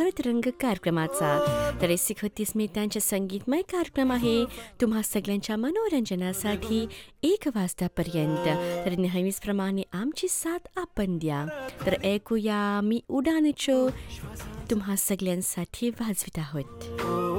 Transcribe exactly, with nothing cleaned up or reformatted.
सळत रंग कार्यक्रमाचा. तर एकोणतीस मे त्यांच्या संगीतमय कार्यक्रम आहे तुम्हा सगळ्यांच्या मनोरंजनासाठी एक वाजतापर्यंत. तर नेहमीचप्रमाणे आमची साथ आपण द्या. तर ऐकूया मी उडानचो तुम्हा सगळ्यांसाठी वाजवित आहोत.